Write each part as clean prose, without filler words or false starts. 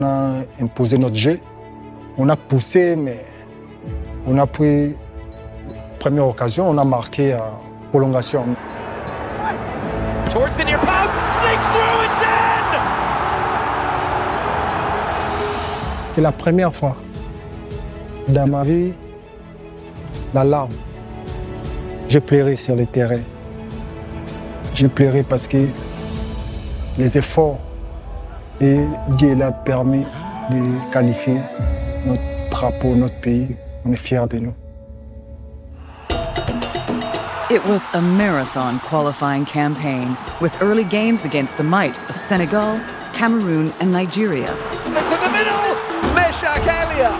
On a imposé notre jeu, on a poussé, mais on a pris première occasion, on a marqué à prolongation. Towards the near post, sneaks through, it's in! C'est la première fois dans ma vie, la larme. J'ai pleuré sur le terrain. J'ai pleuré parce que les efforts et Dieu l'a permis de qualifier notre drapeau, notre pays. On est fiers de nous. It was a marathon qualifying campaign with early games against the might of Senegal, Cameroon and Nigeria. Into the middle, Meshak Elia.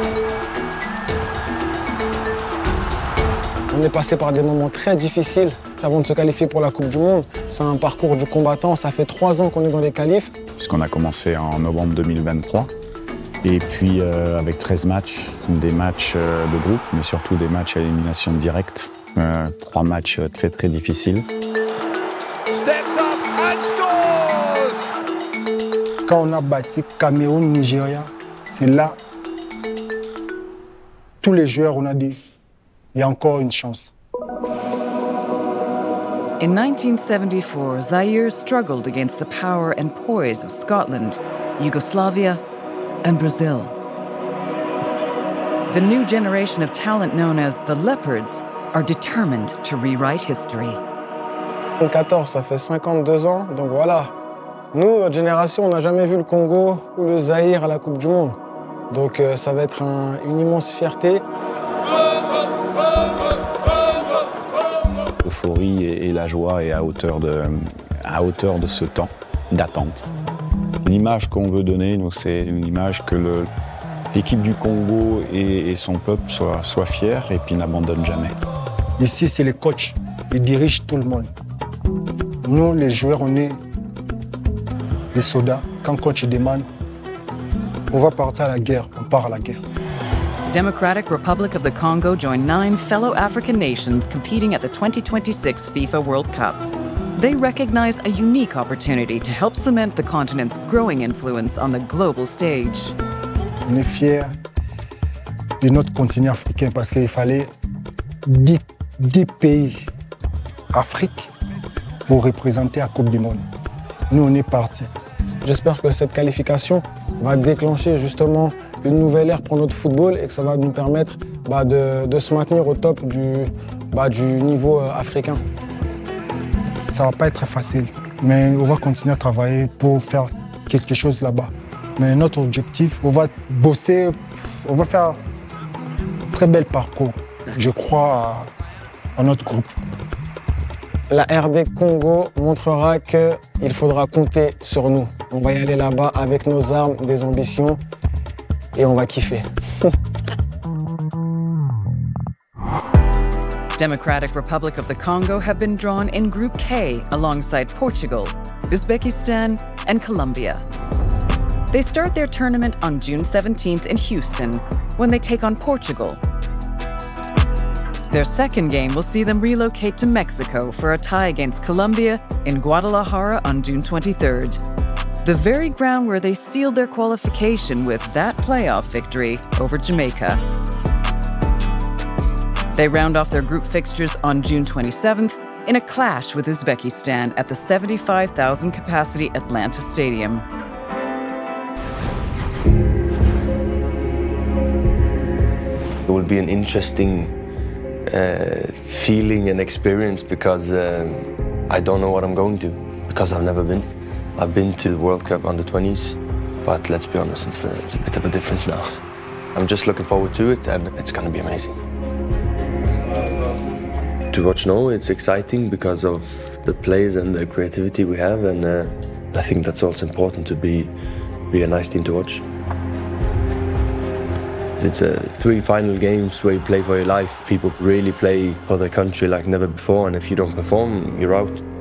On est passé par des moments très difficiles avant de se qualifier pour la Coupe du Monde. C'est un parcours du combattant, ça fait 3 ans qu'on est dans les qualifs. Puisqu'on a commencé en novembre 2023. Et puis avec 13 matchs, des matchs de groupe, mais surtout des matchs à élimination directe. 3 matchs très très difficiles. Steps up and scores. Quand on a battu Cameroun, Nigeria, c'est là, tous les joueurs, on a dit, il y a encore une chance. In 1974, Zaire struggled against the power and poise of Scotland, Yugoslavia, and Brazil. The new generation of talent known as the Leopards are determined to rewrite history. 2014, ça fait 52 ans, donc voilà. Nous, notre génération, on n'a jamais vu le Congo ou le Zaïre à la Coupe du Monde. Donc ça va être une immense fierté. L'euphorie et la joie est à hauteur de ce temps d'attente. L'image qu'on veut donner, nous, c'est une image que l'équipe du Congo et son peuple soient fiers et puis n'abandonnent jamais. Ici, c'est les coachs, ils dirigent tout le monde. Nous, les joueurs, on est les soldats. Quand le coach demande, on va partir à la guerre, on part à la guerre. Democratic Republic of the Congo joined 9 fellow African nations competing at the 2026 FIFA World Cup. They recognize a unique opportunity to help cement the continent's growing influence on the global stage. On est fiers de notre continent africain parce qu'il fallait 10 pays Afrique pour représenter la Coupe du Monde. Nous, on est partis. J'espère que cette qualification va déclencher justement une nouvelle ère pour notre football et que ça va nous permettre de se maintenir au top du niveau africain. Ça ne va pas être facile, mais on va continuer à travailler pour faire quelque chose là-bas. Mais notre objectif, on va bosser, on va faire un très bel parcours. Je crois à notre groupe. La RD Congo montrera qu'il faudra compter sur nous. On va y aller là-bas avec nos armes, des ambitions et on va kiffer. Democratic Republic of the Congo have been drawn in Group K alongside Portugal, Uzbekistan, and Colombia. They start their tournament on June 17th in Houston when they take on Portugal. Their second game will see them relocate to Mexico for a tie against Colombia in Guadalajara on June 23rd. The very ground where they sealed their qualification with that playoff victory over Jamaica. They round off their group fixtures on June 27th in a clash with Uzbekistan at the 75,000 capacity Atlanta Stadium. It will be an interesting feeling and experience because I don't know what I'm going to, because I've never been. I've been to the World Cup under 20s, but let's be honest, it's a bit of a difference now. I'm just looking forward to it and it's going to be amazing. To watch now, it's exciting because of the plays and the creativity we have, and I think that's also important to be a nice team to watch. It's 3 final games where you play for your life. People really play for their country like never before, and if you don't perform, you're out.